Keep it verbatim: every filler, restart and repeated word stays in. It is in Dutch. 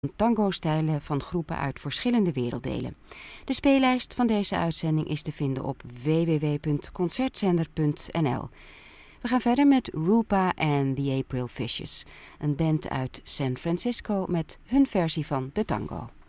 tango-stijlen van groepen uit verschillende werelddelen. De speellijst van deze uitzending is te vinden op w w w punt concertzender punt n l. We gaan verder met Rupa and the April Fishes, een band uit San Francisco met hun versie van de tango.